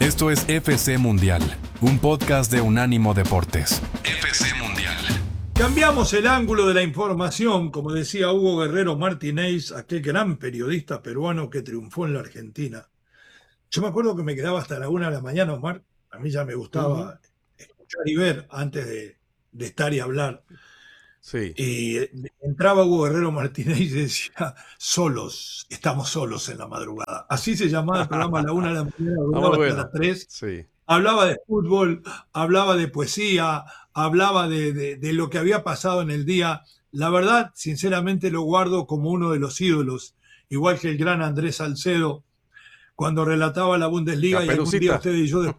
Esto es FC Mundial, un podcast de Unánimo Deportes. FC Mundial. Cambiamos el ángulo de la información, como decía Hugo Guerrero Martínez, aquel gran periodista peruano que triunfó en la Argentina. Yo me acuerdo que me quedaba hasta la 1 de la mañana, Omar. A mí ya me gustaba escuchar y ver antes de estar y hablar. Sí. Y entraba Hugo Guerrero Martínez y decía, estamos solos en la madrugada. Así se llamaba el programa a la 1 de la mañana, duraba hasta las 3. Sí. Hablaba de fútbol, hablaba de poesía, hablaba de lo que había pasado en el día. La verdad, sinceramente, lo guardo como uno de los ídolos, igual que el gran Andrés Salcedo, cuando relataba la Bundesliga, y algún día usted y yo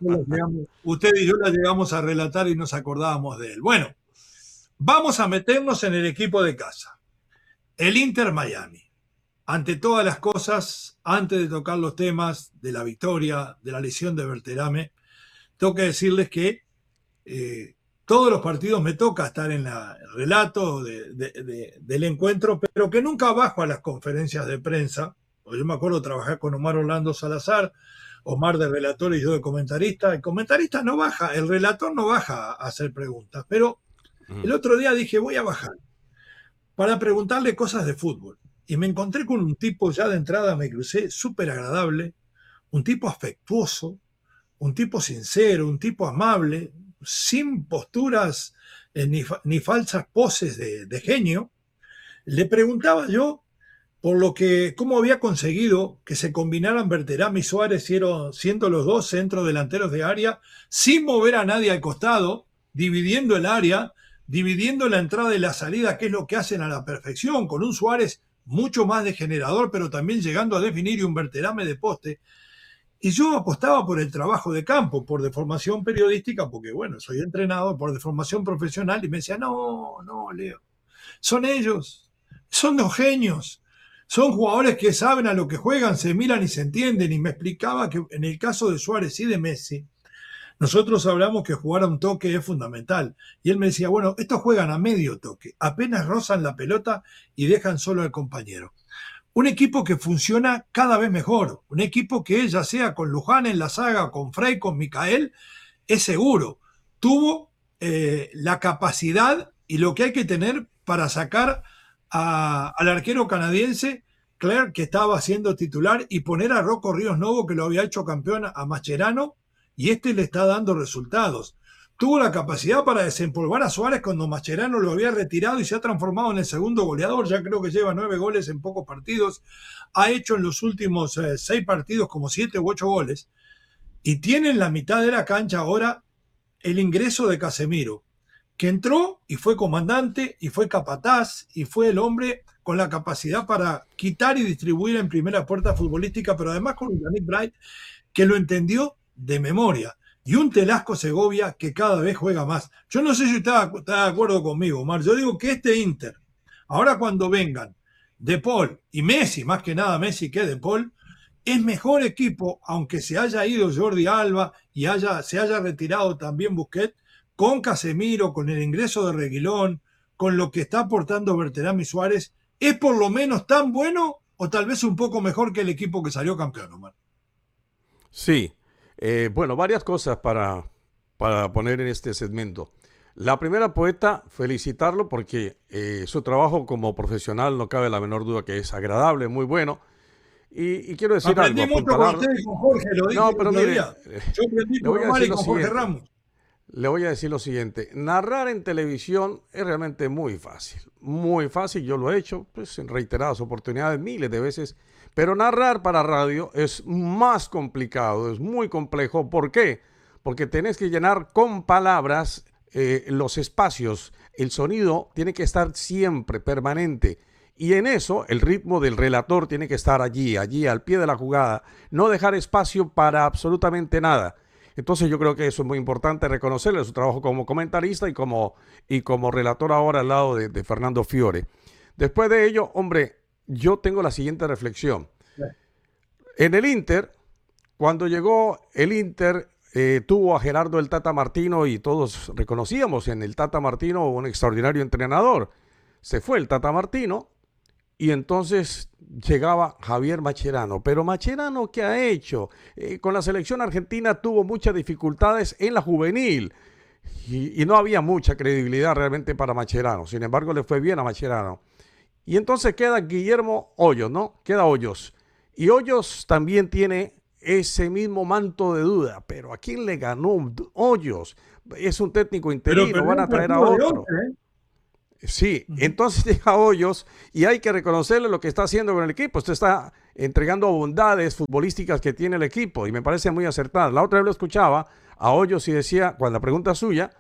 la llegamos a relatar y nos acordábamos de él. Bueno, vamos a meternos en el equipo de casa. El Inter Miami. Ante todas las cosas, antes de tocar los temas de la victoria, de la lesión de Berterame, tengo que decirles que todos los partidos me toca estar en el relato del encuentro, pero que nunca bajo a las conferencias de prensa. Yo me acuerdo trabajar con Omar Orlando Salazar, Omar de relator y yo de comentarista. El comentarista no baja, el relator no baja a hacer preguntas, pero el otro día dije, voy a bajar para preguntarle cosas de fútbol. Y me encontré con un tipo, ya de entrada me crucé, súper agradable, un tipo afectuoso, un tipo sincero, un tipo amable, sin posturas ni falsas poses de genio. Le preguntaba yo por cómo había conseguido que se combinaran Berterame y Suárez siendo los dos centros delanteros de área, sin mover a nadie al costado, dividiendo el área, dividiendo la entrada y la salida, que es lo que hacen a la perfección, con un Suárez mucho más de generador, pero también llegando a definir, y un Berterame de poste. Y yo apostaba por el trabajo de campo, por deformación periodística, porque bueno, soy entrenador, por deformación profesional, y me decía, no, Leo, son ellos, son dos genios, son jugadores que saben a lo que juegan, se miran y se entienden. Y me explicaba que en el caso de Suárez y de Messi, nosotros hablamos que jugar a un toque es fundamental. Y él me decía, bueno, estos juegan a medio toque, apenas rozan la pelota y dejan solo al compañero. Un equipo que funciona cada vez mejor, un equipo que ya sea con Luján en la saga, con Frey, con Micael, es seguro. Tuvo la capacidad y lo que hay que tener para sacar al arquero canadiense, Clerc, que estaba siendo titular, y poner a Rocco Ríos Novo, que lo había hecho campeón, a Mascherano, y le está dando resultados. Tuvo la capacidad para desempolvar a Suárez cuando Mascherano lo había retirado y se ha transformado en el segundo goleador. Ya creo que lleva 9 goles en pocos partidos. Ha hecho en los últimos 6 partidos como 7 u 8 goles. Y tiene en la mitad de la cancha ahora el ingreso de Casemiro, que entró y fue comandante y fue capataz y fue el hombre con la capacidad para quitar y distribuir en primera puerta futbolística, pero además con un Yannick Bright que lo entendió de memoria. Y un Telasco Segovia que cada vez juega más. Yo no sé si está de acuerdo conmigo, Omar. Yo digo que este Inter, ahora cuando vengan De Paul y Messi, más que nada Messi que De Paul, es mejor equipo, aunque se haya ido Jordi Alba y se haya retirado también Busquets, con Casemiro, con el ingreso de Reguilón, con lo que está aportando Berterame y Suárez, es por lo menos tan bueno o tal vez un poco mejor que el equipo que salió campeón, Omar. Sí. Bueno, varias cosas para poner en este segmento. La primera, poeta, felicitarlo porque su trabajo como profesional no cabe la menor duda que es agradable, muy bueno. Y quiero decir aprendí algo. Mucho con usted y con Jorge, lo dije no, pero mire, yo aprendí con Omar y con Jorge Ramos. Le voy a decir lo siguiente. Narrar en televisión es realmente muy fácil. Muy fácil, yo lo he hecho pues, en reiteradas oportunidades, miles de veces. Pero narrar para radio es más complicado, es muy complejo. ¿Por qué? Porque tenés que llenar con palabras los espacios. El sonido tiene que estar siempre, permanente. Y en eso el ritmo del relator tiene que estar allí, al pie de la jugada. No dejar espacio para absolutamente nada. Entonces yo creo que eso es muy importante reconocerle su trabajo como comentarista y como relator ahora al lado de Fernando Fiore. Después de ello, hombre, yo tengo la siguiente reflexión. En el Inter, cuando llegó el Inter, tuvo a Gerardo el Tata Martino y todos reconocíamos en el Tata Martino un extraordinario entrenador. Se fue el Tata Martino y entonces llegaba Javier Mascherano. Pero Mascherano, ¿qué ha hecho? Con la selección argentina tuvo muchas dificultades en la juvenil y no había mucha credibilidad realmente para Mascherano. Sin embargo, le fue bien a Mascherano. Y entonces queda Guillermo Hoyos, ¿no? Queda Hoyos. Y Hoyos también tiene ese mismo manto de duda. Pero ¿a quién le ganó Hoyos? Es un técnico Pero interino, perdió van un a traer a partido de otro. 11, ¿eh? Sí, Ujú. entonces llega Hoyos y hay que reconocerle lo que está haciendo con el equipo. Usted está entregando bondades futbolísticas que tiene el equipo y me parece muy acertada. La otra vez lo escuchaba a Hoyos y decía, cuando la pregunta suya,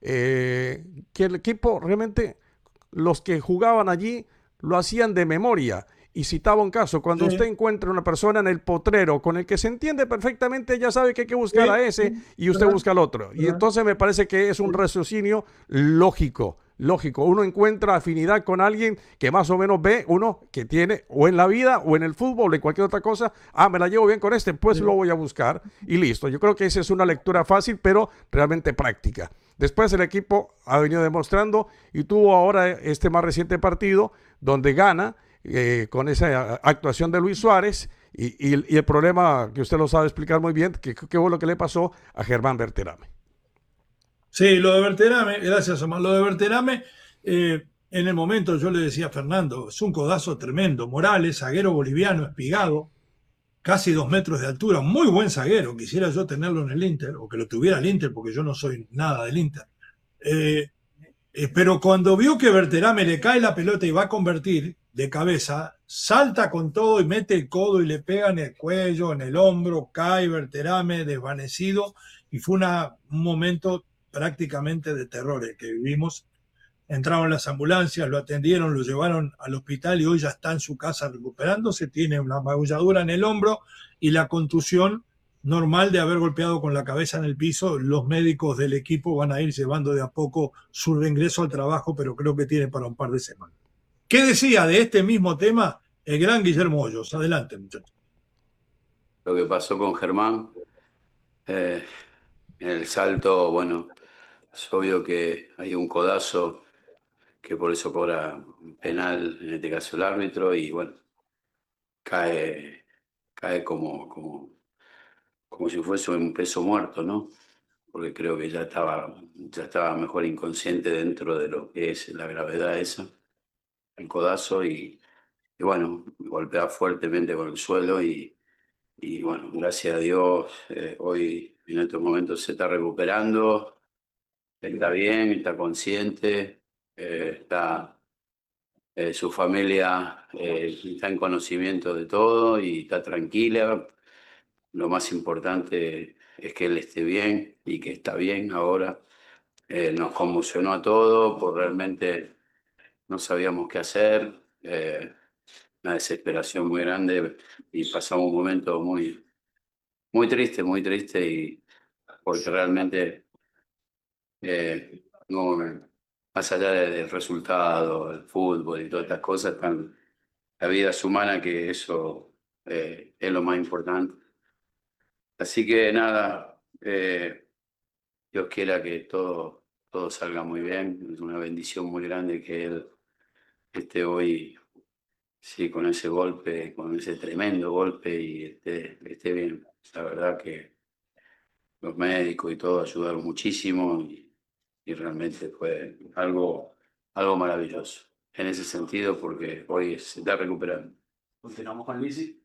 que el equipo realmente, los que jugaban allí, lo hacían de memoria. Y citaba un caso, cuando usted Sí, encuentra una persona en el potrero con el que se entiende perfectamente, ya sabe que hay que buscar sí, a ese sí, y usted ¿verdad? busca al otro. Y ¿Verdad? entonces me parece que es un Sí, raciocinio lógico, lógico. Uno encuentra afinidad con alguien que más o menos ve uno que tiene o en la vida o en el fútbol o en cualquier otra cosa. Ah, me la llevo bien con este, pues lo sí. voy a buscar y listo. Yo creo que esa es una lectura fácil, pero realmente práctica. Después el equipo ha venido demostrando y tuvo ahora este más reciente partido donde gana con esa actuación de Luis Suárez y el problema que usted lo sabe explicar muy bien, que fue lo que le pasó a Germán Berterame. Sí, lo de Berterame, gracias Omar, lo de Berterame, en el momento yo le decía a Fernando, es un codazo tremendo. Morales, zaguero boliviano, espigado, casi 2 metros de altura, muy buen zaguero, quisiera yo tenerlo en el Inter, o que lo tuviera el Inter, porque yo no soy nada del Inter. Eh, pero cuando vio que Berterame le cae la pelota y va a convertir de cabeza, salta con todo y mete el codo y le pega en el cuello, en el hombro, cae Berterame desvanecido y fue un momento prácticamente de terror el que vivimos. Entraron las ambulancias, lo atendieron, lo llevaron al hospital y hoy ya está en su casa recuperándose, tiene una magulladura en el hombro y la contusión normal de haber golpeado con la cabeza en el piso. Los médicos del equipo van a ir llevando de a poco su reingreso al trabajo, pero creo que tiene para un par de semanas. ¿Qué decía de este mismo tema el gran Guillermo Hoyos? Adelante, muchachos. Lo que pasó con Germán, eh, en el salto, bueno, es obvio que hay un codazo que por eso cobra un penal, en este caso el árbitro, y bueno, cae, cae como si fuese un peso muerto, ¿no? Porque creo que ya estaba mejor inconsciente dentro de lo que es la gravedad esa, el codazo, y bueno, golpea fuertemente con el suelo y bueno, gracias a Dios, hoy en estos momentos se está recuperando, está bien, está consciente, su familia está en conocimiento de todo y está tranquila. Lo más importante es que él esté bien y que está bien ahora. Nos conmocionó a todos, por realmente no sabíamos qué hacer, una desesperación muy grande y pasamos un momento muy triste y porque realmente no, más allá del resultado, el fútbol y todas estas cosas, están la vida es humana, que eso es lo más importante. Así que nada, Dios quiera que todo salga muy bien. Es una bendición muy grande que él esté hoy, sí, con ese golpe, con ese tremendo golpe y esté bien. La verdad que los médicos y todo ayudaron muchísimo y realmente fue algo maravilloso en ese sentido porque hoy se está recuperando. Continuamos con Luisi.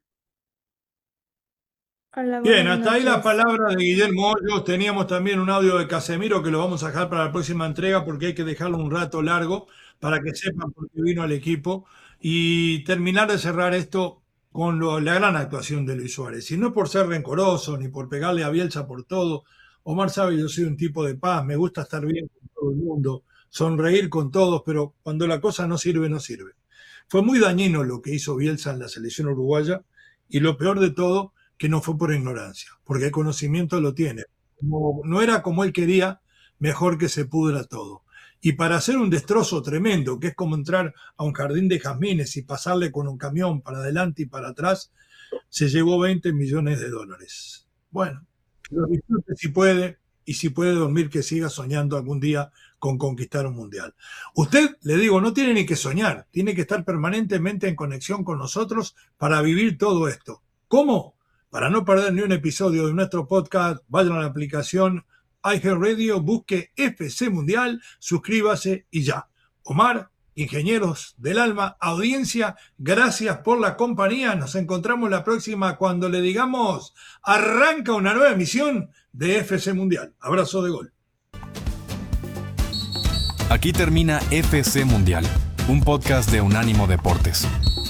Hola, Bien, buenas hasta ahí la noches. palabra de Guillermo Hoyos. Teníamos también un audio de Casemiro que lo vamos a dejar para la próxima entrega porque hay que dejarlo un rato largo para que sepan por qué vino al equipo y terminar de cerrar esto con la gran actuación de Luis Suárez. Y no por ser rencoroso ni por pegarle a Bielsa por todo. Omar sabe, yo soy un tipo de paz, me gusta estar bien con todo el mundo, sonreír con todos, pero cuando la cosa no sirve, no sirve. Fue muy dañino lo que hizo Bielsa en la selección uruguaya y lo peor de todo que no fue por ignorancia, porque el conocimiento lo tiene. Como no era como él quería, mejor que se pudra todo. Y para hacer un destrozo tremendo, que es como entrar a un jardín de jazmines y pasarle con un camión para adelante y para atrás, se llevó 20 millones de dólares. Bueno, lo disfrute si puede, y si puede dormir, que siga soñando algún día con conquistar un mundial. Usted, le digo, no tiene ni que soñar, tiene que estar permanentemente en conexión con nosotros para vivir todo esto. ¿Cómo? Para no perder ni un episodio de nuestro podcast, vayan a la aplicación iHeartRadio, busque FC Mundial, suscríbase y ya. Omar, ingenieros del alma, audiencia, gracias por la compañía. Nos encontramos la próxima cuando le digamos, arranca una nueva emisión de FC Mundial. Abrazo de gol. Aquí termina FC Mundial, un podcast de Unánimo Deportes.